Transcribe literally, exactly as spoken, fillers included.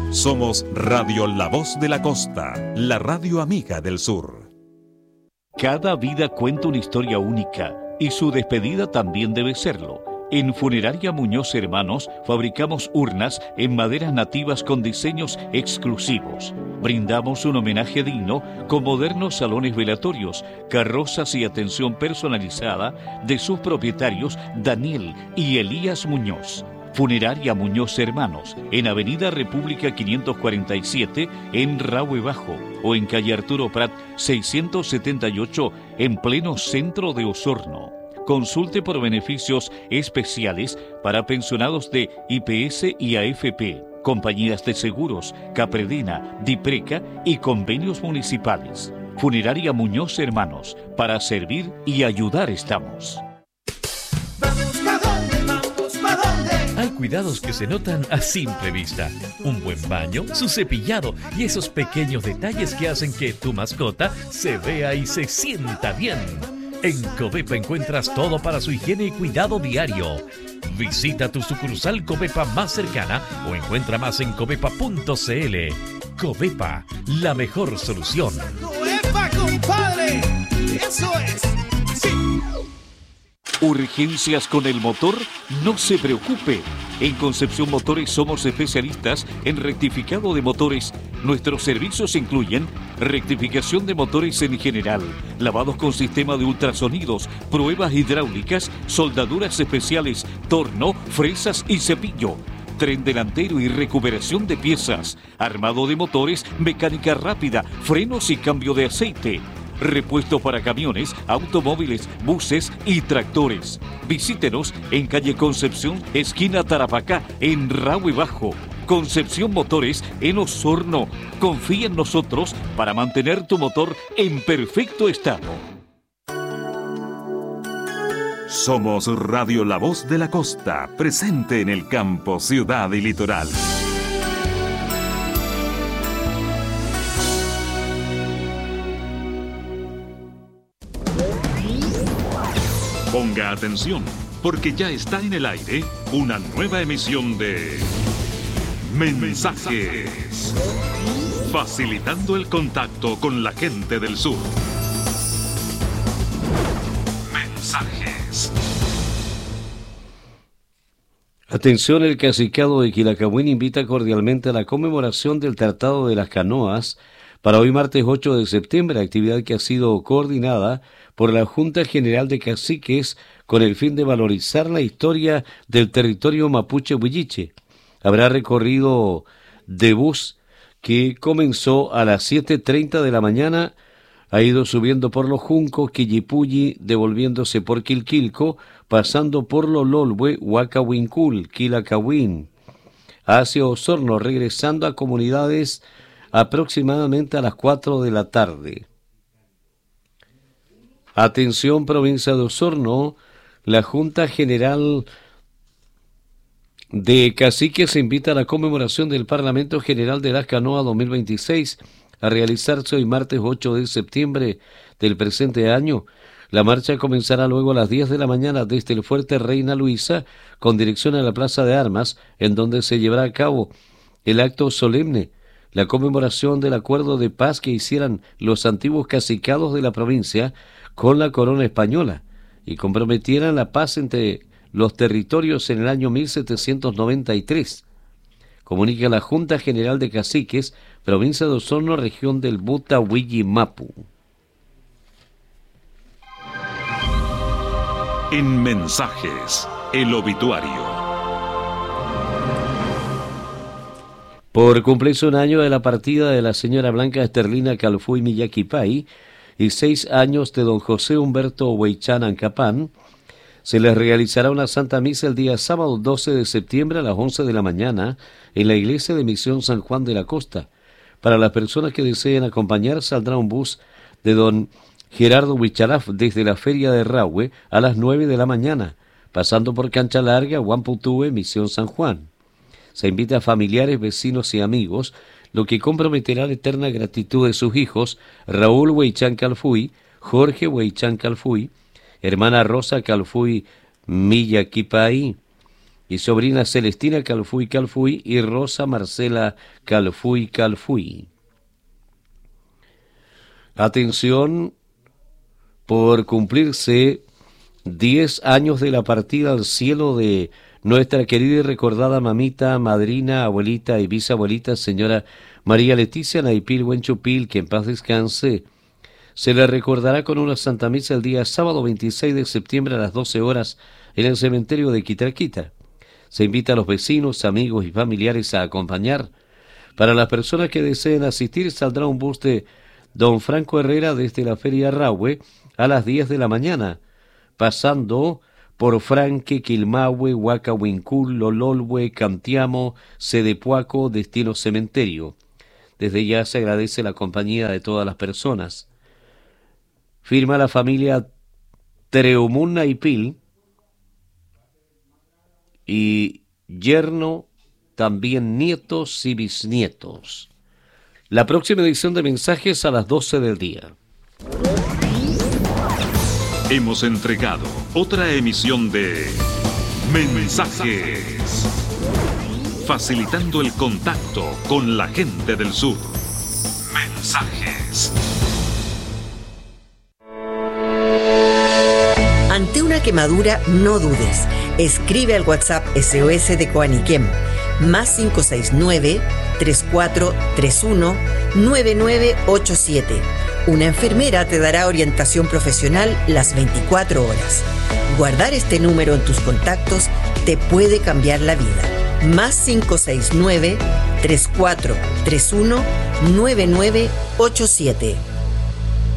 Somos Radio La Voz de la Costa, la radio amiga del sur. Cada vida cuenta una historia única y su despedida también debe serlo. En Funeraria Muñoz Hermanos fabricamos urnas en maderas nativas con diseños exclusivos. Brindamos un homenaje digno con modernos salones velatorios, carrozas y atención personalizada de sus propietarios Daniel y Elías Muñoz. Funeraria Muñoz Hermanos, en Avenida República quinientos cuarenta y siete, en Rahue Bajo, o en calle Arturo Prat seiscientos setenta y ocho, en pleno centro de Osorno. Consulte por beneficios especiales para pensionados de I P S y A F P, compañías de seguros, Capredena, Dipreca y convenios municipales. Funeraria Muñoz Hermanos, para servir y ayudar estamos. Hay cuidados que se notan a simple vista. Un buen baño, su cepillado y esos pequeños detalles que hacen que tu mascota se vea y se sienta bien. En Covepa encuentras todo para su higiene y cuidado diario. Visita tu sucursal Covepa más cercana o encuentra más en covepa punto cl. Covepa, la mejor solución. ¡Covepa, compadre! ¡Eso es! ¡Sí! ¿Urgencias con el motor? No se preocupe. En Concepción Motores somos especialistas en rectificado de motores. Nuestros servicios incluyen rectificación de motores en general, lavados con sistema de ultrasonidos, pruebas hidráulicas, soldaduras especiales, torno, fresas y cepillo, tren delantero y recuperación de piezas, armado de motores, mecánica rápida, frenos y cambio de aceite. Repuesto para camiones, automóviles, buses y tractores. Visítenos en calle Concepción, esquina Tarapacá, en Rahue Bajo. Concepción Motores en Osorno. Confía en nosotros para mantener tu motor en perfecto estado. Somos Radio La Voz de la Costa, presente en el campo, ciudad y litoral. Ponga atención, porque ya está en el aire una nueva emisión de Mensajes, facilitando el contacto con la gente del sur. Mensajes. Atención, el Cacicado de Quilacahuín invita cordialmente a la conmemoración del Tratado de las Canoas para hoy martes ocho de septiembre, actividad que ha sido coordinada por la Junta General de Caciques con el fin de valorizar la historia del territorio mapuche huilliche. Habrá recorrido de bus que comenzó a las siete treinta de la mañana, ha ido subiendo por los Juncos, Quillipulli, devolviéndose por Quilquilco, pasando por Lololwe, Huacahuincul, Quilacahuín, hacia Osorno, regresando a comunidades aproximadamente a las cuatro de la tarde. Atención, provincia de Osorno, la Junta General de Caciques invita a la conmemoración del Parlamento General de las Canoas dos mil veintiséis a realizarse hoy martes ocho de septiembre del presente año. La marcha comenzará luego a las diez de la mañana desde el Fuerte Reina Luisa con dirección a la Plaza de Armas, en donde se llevará a cabo el acto solemne, la conmemoración del acuerdo de paz que hicieran los antiguos cacicados de la provincia con la corona española y comprometieran la paz entre los territorios en el año mil setecientos noventa y tres. Comunica la Junta General de Caciques, provincia de Osorno, región del Buta-Huillimapu. En Mensajes, el obituario. Por cumplirse un año de la partida de la señora Blanca Esterlina Calfuy Millaquipay y seis años de don José Humberto Hueychán Ancapán, se les realizará una Santa Misa el día sábado doce de septiembre a las once de la mañana en la iglesia de Misión San Juan de la Costa. Para las personas que deseen acompañar, saldrá un bus de don Gerardo Huicharaf desde la Feria de Rahue a las nueve de la mañana, pasando por Cancha Larga, Huamputúe, Misión San Juan. Se invita a familiares, vecinos y amigos, lo que comprometerá la eterna gratitud de sus hijos Raúl Hueychán Calfuy, Jorge Hueychán Calfuy, hermana Rosa Calfuy Millaquipay, y sobrina Celestina Calfuy Calfuy y Rosa Marcela Calfuy Calfuy. Atención, por cumplirse diez años de la partida al cielo de nuestra querida y recordada mamita, madrina, abuelita y bisabuelita, señora María Leticia Naipil Huenchupil, que en paz descanse. Se le recordará con una santa misa el día sábado veintiséis de septiembre a las doce horas en el cementerio de Quitaquita. Se invita a los vecinos, amigos y familiares a acompañar. Para las personas que deseen asistir, saldrá un bus de don Franco Herrera desde la Feria Rahue a las diez de la mañana, pasando por Franque, Quilmahue, Huacahuincul, Lololhue, Cantiamo, Cedepuaco, destino cementerio. Desde ya se agradece la compañía de todas las personas. Firma la familia Treumun Naipil y yerno, también nietos y bisnietos. La próxima edición de Mensajes a las doce del día. Hemos entregado otra emisión de Mensajes, facilitando el contacto con la gente del sur. Mensajes. Ante una quemadura, no dudes. Escribe al WhatsApp S O S de Coaniquem, más cinco seis nueve, tres cuatro tres uno, nueve nueve ocho siete. Una enfermera te dará orientación profesional las veinticuatro horas. Guardar este número en tus contactos te puede cambiar la vida. Más cinco seis nueve, tres cuatro tres uno, nueve nueve ocho siete.